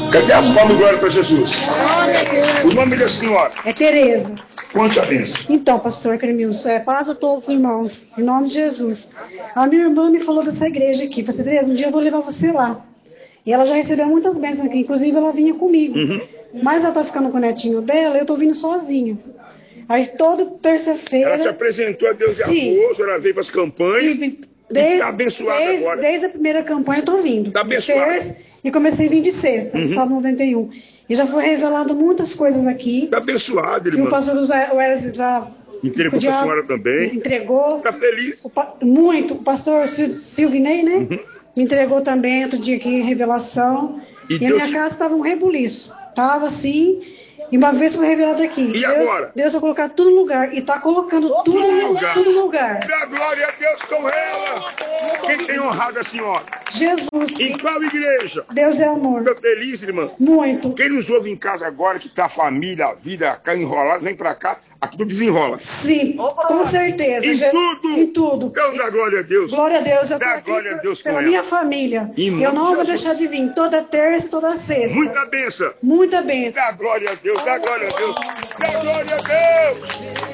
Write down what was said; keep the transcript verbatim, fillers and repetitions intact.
Cadê as palmas, glória para Jesus? O nome da senhora? É Tereza. Conte a bênção. Então, pastor Cremilson, é, paz a todos os irmãos, em nome de Jesus. A minha irmã me falou dessa igreja aqui. Falei, Tereza, um dia eu vou levar você lá. E ela já recebeu muitas bênçãos aqui, inclusive ela vinha comigo. Uhum. Mas ela tá ficando com o netinho dela, eu tô vindo sozinha. Aí toda terça-feira... Ela te apresentou a Deus Sim. e a força, ela veio para as campanhas e está abençoada desde, agora. Desde a primeira campanha eu tô vindo. Está abençoada. Terça, e comecei a vir de sexta, uhum. Sábado noventa e um. E já foi revelado muitas coisas aqui. Está abençoado, irmão. E o pastor Wesley já... Entregou para a senhora também. Entregou. Está feliz? O pa, muito. O pastor Sil, Silvinei, né? Uhum. Me entregou também outro dia aqui em revelação. E, e Deus... a minha casa estava um rebuliço. Estava assim... E uma vez foi revelado aqui. E Deus, agora? Deus vai colocar tudo no lugar. E está colocando tudo, tudo no lugar. Tudo no lugar. Dá glória a Deus com ela. Quem tem honrado a senhora? Jesus. Em qual igreja? Deus é amor. Estou feliz, irmã. Muito. Quem nos ouve em casa agora, que está a família, a vida cá enrolada, vem para cá. Aqui tudo desenrola. Sim, com certeza. Em Je... tudo. Em tudo. Deus dá glória a Deus. Glória a Deus. Eu dá glória a Deus pela com minha ela. família. Em eu não Jesus. vou deixar de vir toda terça, toda sexta. Muita bênção. Muita bênção. Dá glória a Deus, dá glória a Deus. Dá glória a Deus.